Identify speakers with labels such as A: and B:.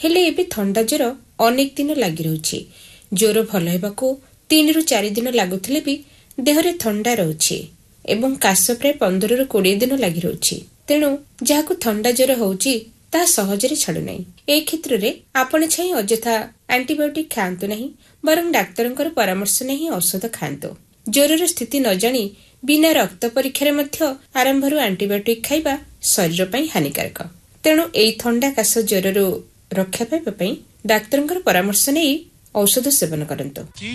A: हेले एबे थंडा ज्वर अनेक दिन लागि रहउछि। ज्वर भल हेबाकू 3 रु 4 दिन लागुथिले भी देहरे थंडा रहउछि एवं काश प्राय 15 रु 20 दिन लागि रहउछि। तेणु जाहाकू थंडा ज्वर होउछि ता सहजरे छाडु नै। ए क्षेत्र रे आपण छै अजथा एंटीबायोटिक खांतु नहीं, बरं डाक्तरंकर परामर्श नहीं औषध खांतु। ज्वरर स्थिति न जानी बिना रक्त परीक्षा मध्य आरंभरू एंटीबायोटिक खाइबा शरीर पई हानिकारक। तेणु एई थंडा काश ज्वररू रक्षा पाइबा पई डाक्तरंकर परामर्श नहीं औषध सेवन करंतु।